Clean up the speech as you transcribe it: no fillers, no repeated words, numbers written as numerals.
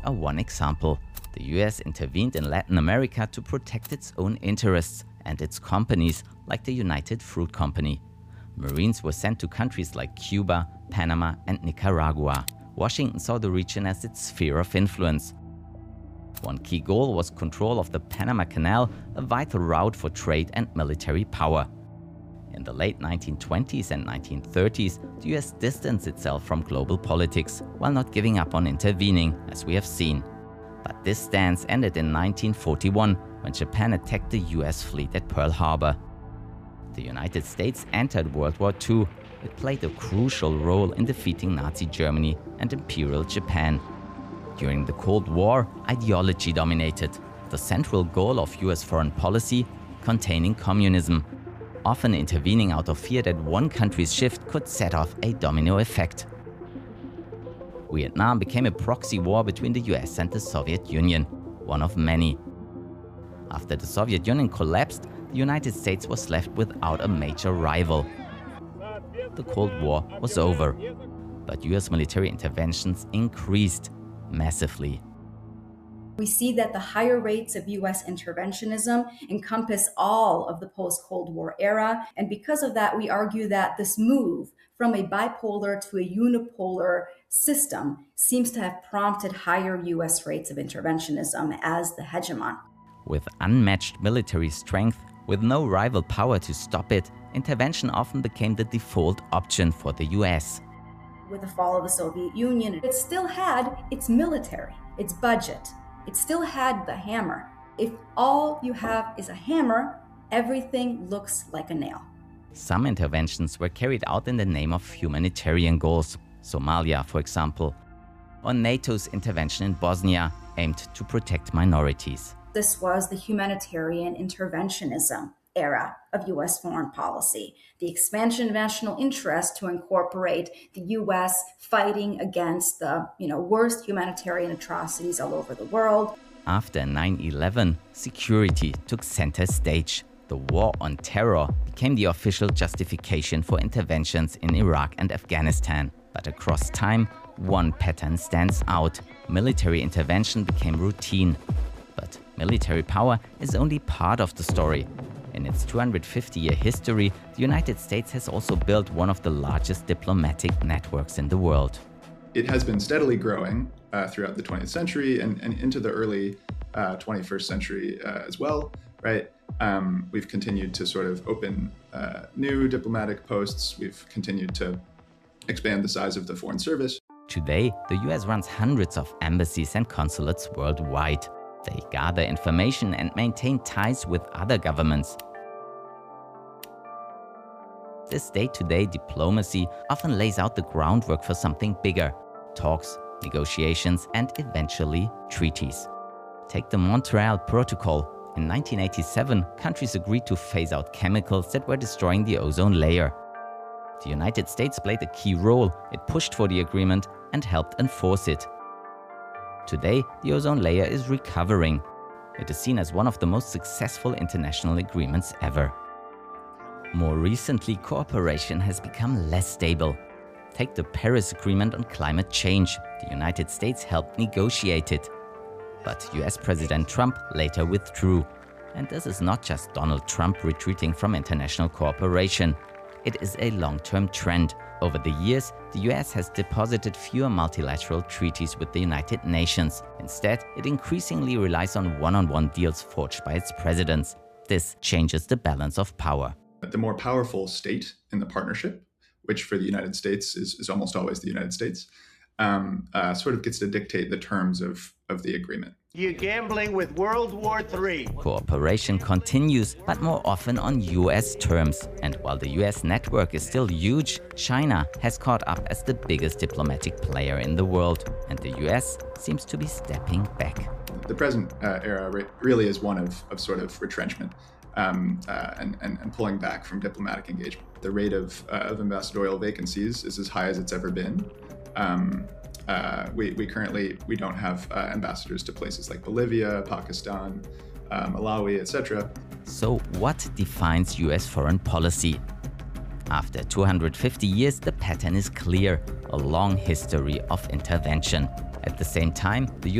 are one example. The US intervened in Latin America to protect its own interests and its companies, like the United Fruit Company. Marines were sent to countries like Cuba, Panama, and Nicaragua. Washington saw the region as its sphere of influence. One key goal was control of the Panama Canal, a vital route for trade and military power. In the late 1920s and 1930s, the US distanced itself from global politics, while not giving up on intervening, as we have seen. But this stance ended in 1941, when Japan attacked the US fleet at Pearl Harbor. The United States entered World War II. It played a crucial role in defeating Nazi Germany and Imperial Japan. During the Cold War, ideology dominated, the central goal of US foreign policy containing communism, often intervening out of fear that one country's shift could set off a domino effect. Vietnam became a proxy war between the US and the Soviet Union, one of many. After the Soviet Union collapsed, the United States was left without a major rival. The Cold War was over, but US military interventions increased massively. We see that the higher rates of US interventionism encompass all of the post-Cold War era, and because of that, we argue that this move from a bipolar to a unipolar system seems to have prompted higher US rates of interventionism as the hegemon. With unmatched military strength, with no rival power to stop it, intervention often became the default option for the US. With the fall of the Soviet Union, it still had its military, its budget. It still had the hammer. If all you have is a hammer, everything looks like a nail. Some interventions were carried out in the name of humanitarian goals, Somalia, for example, or NATO's intervention in Bosnia, aimed to protect minorities. This was the humanitarian interventionism era of US foreign policy, the expansion of national interest to incorporate the US fighting against the worst humanitarian atrocities all over the world. After 9/11, security took center stage. The war on terror became the official justification for interventions in Iraq and Afghanistan. But across time, one pattern stands out. Military intervention became routine. But military power is only part of the story. In its 250-year history, the United States has also built one of the largest diplomatic networks in the world. It has been steadily growing throughout the 20th century and into the early 21st century as well, right? We've continued to sort of open new diplomatic posts. We've continued to expand the size of the Foreign Service. Today, the US runs hundreds of embassies and consulates worldwide. They gather information and maintain ties with other governments. This day-to-day diplomacy often lays out the groundwork for something bigger: talks, negotiations, and eventually treaties. Take the Montreal Protocol. In 1987, countries agreed to phase out chemicals that were destroying the ozone layer. The United States played a key role. It pushed for the agreement and helped enforce it. Today, the ozone layer is recovering. It is seen as one of the most successful international agreements ever. More recently, cooperation has become less stable. Take the Paris Agreement on climate change. The United States helped negotiate it. But US President Trump later withdrew. And this is not just Donald Trump retreating from international cooperation. It is a long-term trend. Over the years, the US has deposited fewer multilateral treaties with the United Nations. Instead, it increasingly relies on one-on-one deals forged by its presidents. This changes the balance of power. The more powerful state in the partnership, which for the United States is almost always the United States, sort of gets to dictate the terms of the agreement. You're gambling with World War III. Cooperation continues, but more often on US terms. And while the US network is still huge, China has caught up as the biggest diplomatic player in the world, and the US seems to be stepping back. The present era really is one of sort of retrenchment and pulling back from diplomatic engagement. The rate of ambassadorial vacancies is as high as it's ever been. We don't have ambassadors to places like Bolivia, Pakistan, Malawi, etc. So what defines US foreign policy? After 250 years, the pattern is clear: a long history of intervention. At the same time, the